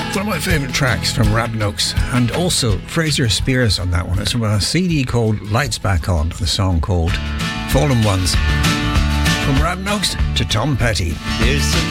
One of my favourite tracks from Rabnooks, and also Fraser Spears on that one. It's from a CD called Lights Back On, the song called Fallen Ones. From Rabnooks to Tom Petty.